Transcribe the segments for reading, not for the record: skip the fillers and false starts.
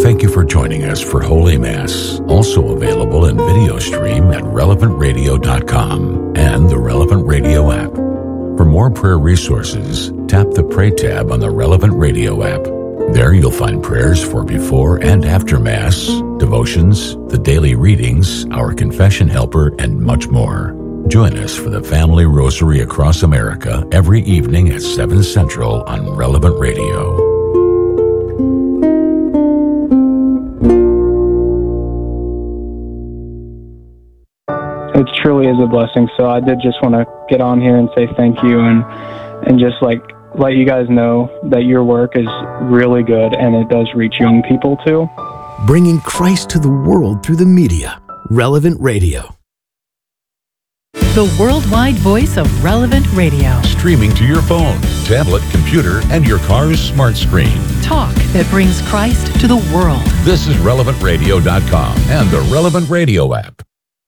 Thank you for joining us for Holy Mass, also available in video stream at relevantradio.com and the Relevant Radio app. For more prayer resources, tap the Pray tab on the Relevant Radio app. There you'll find prayers for before and after Mass, devotions, the daily readings, our confession helper, and much more. Join us for the Family Rosary across America every evening at 7 Central on Relevant Radio. It truly is a blessing. So I did just want to get on here and say thank you and just let you guys know that your work is really good and it does reach young people too. Bringing Christ to the world through the media. Relevant Radio. The worldwide voice of Relevant Radio. Streaming to your phone, tablet, computer, and your car's smart screen. Talk that brings Christ to the world. This is relevantradio.com and the Relevant Radio app.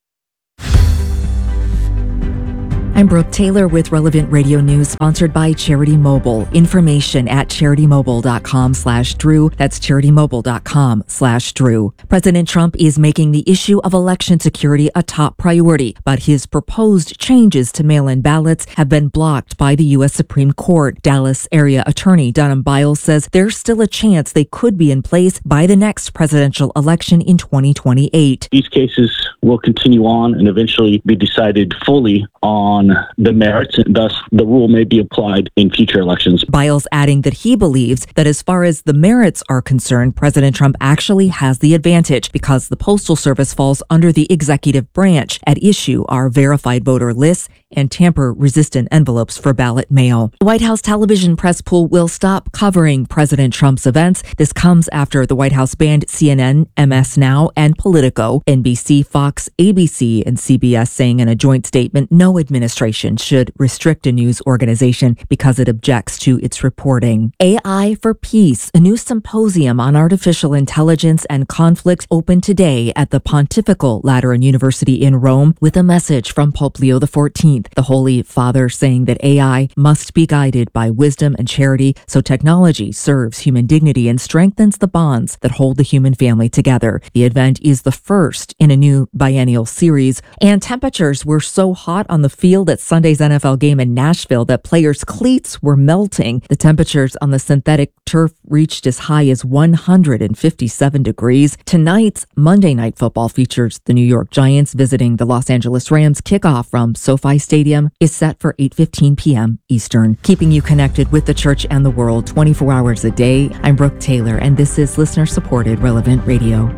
I'm Brooke Taylor with Relevant Radio News, sponsored by Charity Mobile. Information at CharityMobile.com/Drew. That's CharityMobile.com/Drew. President Trump is making the issue of election security a top priority, but his proposed changes to mail-in ballots have been blocked by the U.S. Supreme Court. Dallas area attorney Dunham Biles says there's still a chance they could be in place by the next presidential election in 2028. These cases will continue on and eventually be decided fully on the merits, and thus the rule may be applied in future elections. Biles adding that he believes that as far as the merits are concerned, President Trump actually has the advantage because the Postal Service falls under the executive branch. At issue are verified voter lists and tamper-resistant envelopes for ballot mail. The White House television press pool will stop covering President Trump's events. This comes after the White House banned CNN, MS Now, and Politico, NBC, Fox, ABC, and CBS, saying in a joint statement no administration should restrict a news organization because it objects to its reporting. AI for Peace, a new symposium on artificial intelligence and conflict, opened today at the Pontifical Lateran University in Rome with a message from Pope Leo XIV. The Holy Father saying that AI must be guided by wisdom and charity so technology serves human dignity and strengthens the bonds that hold the human family together. The event is the first in a new biennial series, and temperatures were so hot on the field at Sunday's NFL game in Nashville that players' cleats were melting. The temperatures on the synthetic turf reached as high as 157 degrees. Tonight's Monday Night Football features the New York Giants visiting the Los Angeles Rams. Kickoff from SoFi Stadium is set for 8:15 p.m. Eastern. Keeping you connected with the church and the world 24 hours a day, I'm Brooke Taylor, and this is listener-supported Relevant Radio.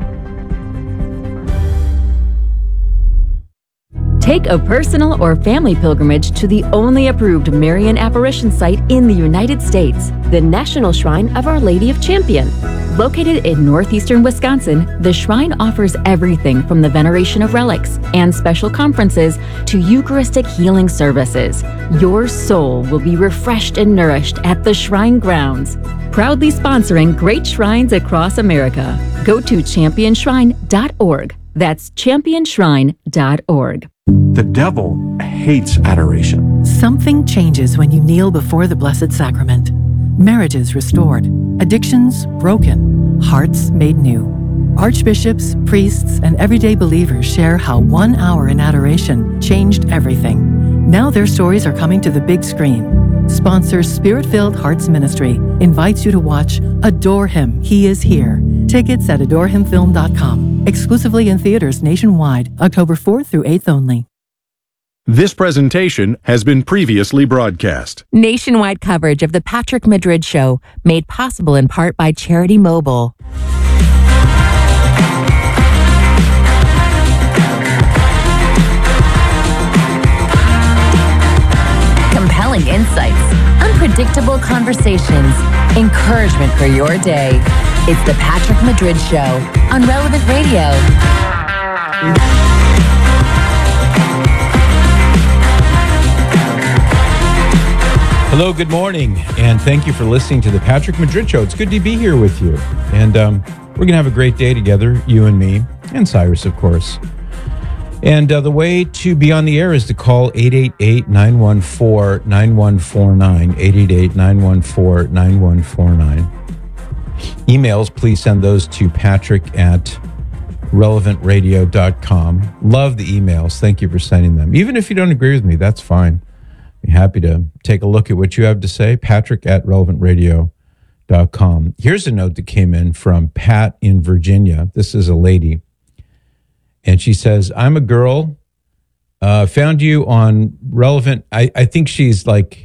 Take a personal or family pilgrimage to the only approved Marian apparition site in the United States, the National Shrine of Our Lady of Champion. Located in northeastern Wisconsin, the shrine offers everything from the veneration of relics and special conferences to Eucharistic healing services. Your soul will be refreshed and nourished at the shrine grounds. Proudly sponsoring great shrines across America. Go to championshrine.org. That's championshrine.org. The devil hates adoration. Something changes when you kneel before the Blessed Sacrament. Marriages restored, addictions broken, hearts made new. Archbishops, priests, and everyday believers share how 1 hour in adoration changed everything. Now their stories are coming to the big screen. Sponsor Spirit-Filled Hearts Ministry invites you to watch Adore Him, He Is Here. Tickets at adorehimfilm.com. Exclusively in theaters nationwide, October 4th through 8th only. This presentation has been previously broadcast. Nationwide coverage of The Patrick Madrid Show, made possible in part by Charity Mobile. Compelling insights, unpredictable conversations, encouragement for your day. It's The Patrick Madrid Show on Relevant Radio. Hello, good morning, and thank you for listening to The Patrick Madrid Show. It's good to be here with you, and we're going to have a great day together, you and me, and Cyrus, of course. And the way to be on the air is to call 888-914-9149, 888-914-9149. emails, please send those to patrick@relevantradio.com. Love the emails. Thank you for sending them. Even if you don't agree with me, that's fine. Be happy to take a look at what you have to say. patrick@relevantradio.com. Here's a note that came in from Pat in Virginia. This is a lady. And she says, I'm a girl, found you on Relevant. I think she's like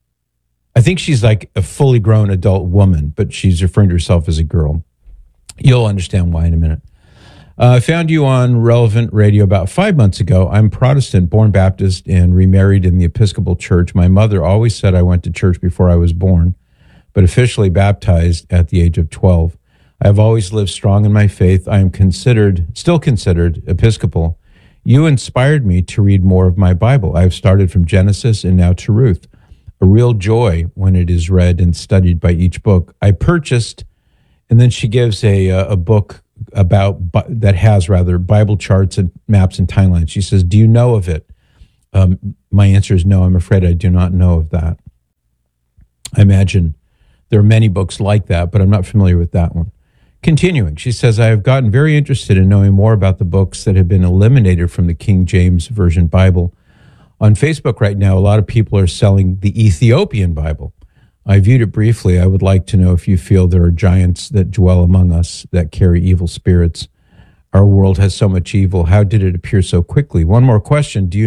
a fully grown adult woman, but she's referring to herself as a girl. You'll understand why in a minute. I found you on Relevant Radio about 5 months ago. I'm Protestant, born Baptist, and remarried in the Episcopal Church. My mother always said I went to church before I was born, but officially baptized at the age of 12. I have always lived strong in my faith. I am still considered Episcopal. You inspired me to read more of my Bible. I have started from Genesis and now to Ruth. A real joy when it is read and studied by each book. I purchased, and then she gives a book that has Bible charts and maps and timelines. She says, do you know of it? My answer is no, I'm afraid I do not know of that. I imagine there are many books like that, but I'm not familiar with that one. Continuing, she says, I have gotten very interested in knowing more about the books that have been eliminated from the King James Version Bible. On Facebook right now, a lot of people are selling the Ethiopian Bible. I viewed it briefly. I would like to know if you feel there are giants that dwell among us that carry evil spirits. Our world has so much evil. How did it appear so quickly? One more question. Do you